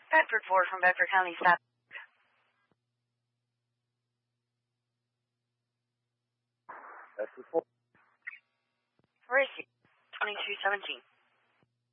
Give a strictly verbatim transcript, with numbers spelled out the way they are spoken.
Bedford four from Bedford County staff. Bedford four. Where is he? twenty-two seventeen.